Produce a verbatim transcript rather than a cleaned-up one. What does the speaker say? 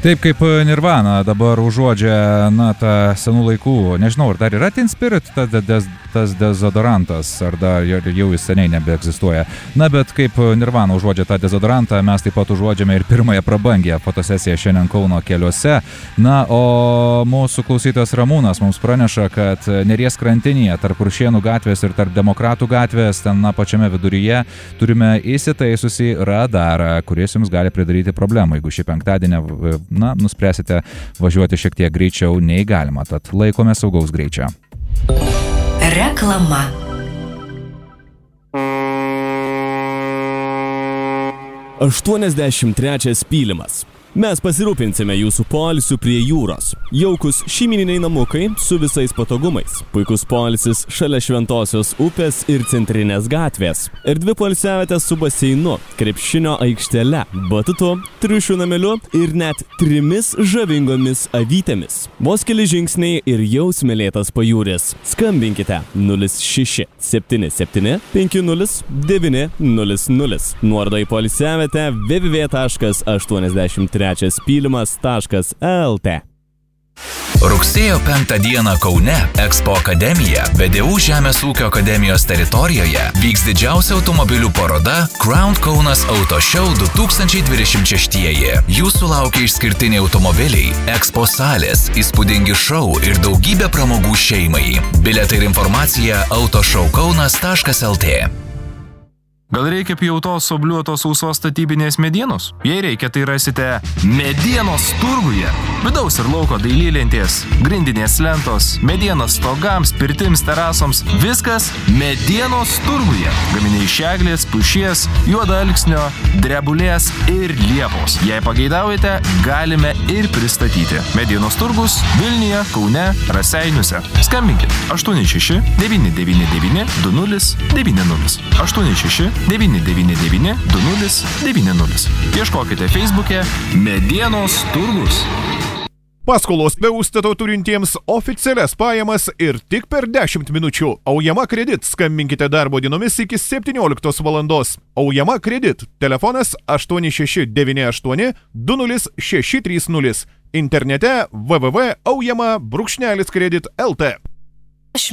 Taip kaip Nirvana dabar užuodžia, na, tą senų laikų, nežinau, ar dar yra Teen Spirit, tas, des, tas dezodorantas, ar dar jau jis seniai nebeegzistuoja. Na, bet kaip Nirvana užuodžia tą dezodorantą, mes taip pat užuodžiame ir pirmąją prabangę fotosesiją šiandien Kauno keliuose. Na, o mūsų klausytojas Ramūnas mums praneša, kad Neries krantinėje tarp Kuršėnų gatvės ir tarp Demokratų gatvės, ten na, pačiame viduryje, turime įsitaisusi radarą, kuris jums gali pridaryti problemą, jeigu šį penktadienį na, nuspręsite važiuoti šiek tiek greičiau nei galima, tad laikome saugaus greičio. Reklama. aštuoniasdešimt trečias pylimas. Mes pasirūpinsime jūsų poilsiu prie jūros. Jaukus šeimyniniai namukai su visais patogumais. Puikus poilsis šalia Šventosios upės ir Centrinės gatvės. Erdvi poilsiavietė su baseinu, krepšinio aikštele, batutu, triušių nameliu ir net trimis žavingomis avytėmis. Vos keli žingsniai ir jau smėlėtas pajūris. Skambinkite nulis šeši septyni septyni penki nulis devyni nulis nulis. Nuoroda į poilsiavietę w w w taškas aštuoniasdešimt trečias pylimas taškas l t. Rugsėjo penktą dieną Kaune Expo Akademija V D U Žemės ūkio akademijos teritorijoje vyks didžiausia automobilių paroda Crown Kaunas Auto Show du tūkstančiai dvidešimt šeštieji. Jūsų laukia išskirtiniai automobiliai, Expo salės, įspūdingi šou ir daugybė pramogų šeimai. Bilietai ir informacija autoshowkaunas taškas l t. Gal reikia pjautos obliuotos sausos statybinės medienos? Jei reikia, tai rasite medienos turguje. Vidaus ir lauko dailylentės, grindinės lentos, medienos stogams, pirtims, terasoms. Viskas medienos turguje. Gaminiai iš eglės, pušies, juodalksnio, drebulės ir liepos. Jei pageidaujate, galime ir pristatyti. Medienos turgus Vilniuje, Kaune, Raseiniuose. Skambinkit aštuoni šeši devyni devyni devyni du nulis devyni nulis. aštuoni šeši devyni devyni devyni du nulis devyni nulis. Ieškokite Facebook'e Medienos turgus. Paskolos be užstato turintiems oficialias pajamas ir tik per dešimt minučių. Aujama Kredit. Skambinkite darbo dienomis iki septynioliktos valandos. Aujama Kredit. Telefonas aštuoni šeši devyni aštuoni du nulis šeši trys nulis. Internete w w w taškas aujama brūkšnelis kredit taškas l t.